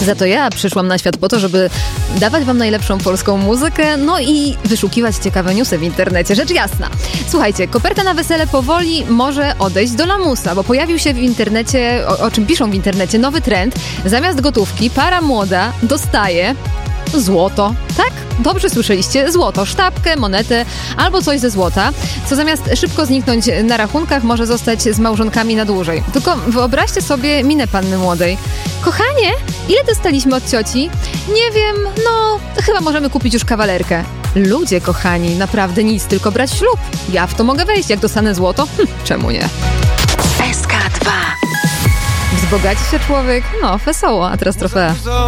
Za to ja przyszłam na świat po to, żeby dawać wam najlepszą polską muzykę, no i wyszukiwać ciekawe newsy w internecie. Rzecz jasna. Słuchajcie, koperta na wesele powoli może odejść do lamusa, bo pojawił się w internecie, o czym piszą w internecie, nowy trend. Zamiast gotówki para młoda dostaje złoto. Tak? Dobrze słyszeliście. Złoto. Sztabkę, monetę albo coś ze złota, co zamiast szybko zniknąć na rachunkach, może zostać z małżonkami na dłużej. Tylko wyobraźcie sobie minę panny młodej. Kochanie, ile dostaliśmy od cioci? Nie wiem, no chyba możemy kupić już kawalerkę. Ludzie kochani, naprawdę nic, tylko brać ślub. Ja w to mogę wejść, jak dostanę złoto? Czemu nie? SK2. Wzbogaci się człowiek? No, wesoło, a teraz trochę